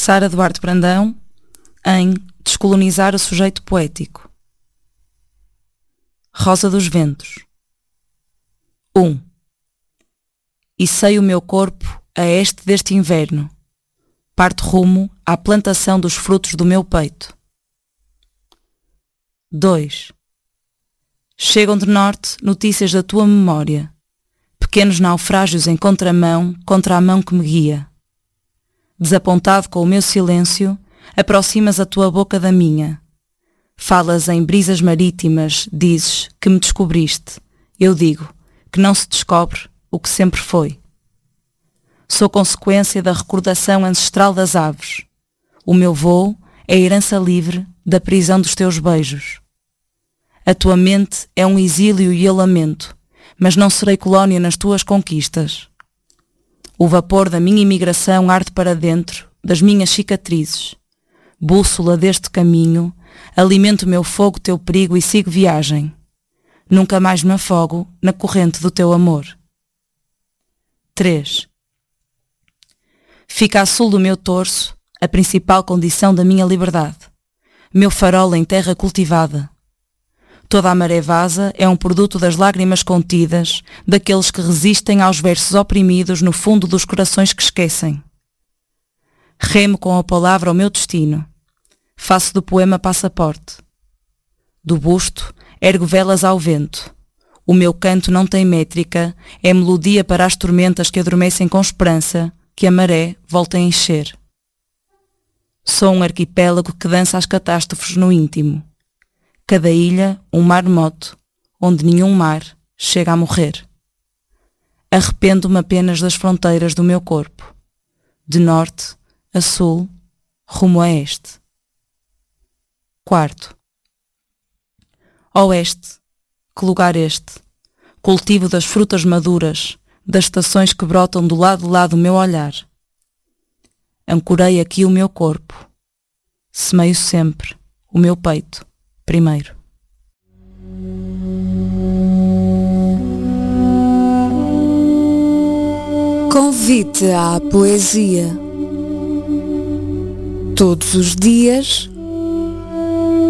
Sara Duarte Brandão, em Descolonizar o Sujeito Poético. Rosa dos Ventos. 1. Icei o meu corpo a este deste inverno. Parto rumo à plantação dos frutos do meu peito. 2. Chegam de norte notícias da tua memória, pequenos naufrágios em contramão contra a mão que me guia. Desapontado com o meu silêncio, aproximas a tua boca da minha. Falas em brisas marítimas, dizes que me descobriste. Eu digo que não se descobre o que sempre foi. Sou consequência da recordação ancestral das aves. O meu voo é a herança livre da prisão dos teus beijos. A tua mente é um exílio e eu lamento, mas não serei colónia nas tuas conquistas. O vapor da minha imigração arde para dentro das minhas cicatrizes. Bússola deste caminho, alimento o meu fogo, teu perigo e sigo viagem. Nunca mais me afogo na corrente do teu amor. 3. Fica a sul do meu torso a principal condição da minha liberdade. Meu farol em terra cultivada. Toda a maré vaza é um produto das lágrimas contidas daqueles que resistem aos versos oprimidos no fundo dos corações que esquecem. Remo com a palavra o meu destino. Faço do poema passaporte. Do busto, ergo velas ao vento. O meu canto não tem métrica, é melodia para as tormentas que adormecem com esperança que a maré volte a encher. Sou um arquipélago que dança as catástrofes no íntimo. Cada ilha, um maremoto, onde nenhum mar chega a morrer. Arrependo-me apenas das fronteiras do meu corpo, de norte a sul, rumo a este. 4. Oeste, que lugar este, cultivo das frutas maduras, das estações que brotam do lado do meu olhar. Ancorei aqui o meu corpo, semeio sempre o meu peito primeiro. Convite à poesia. Todos os dias,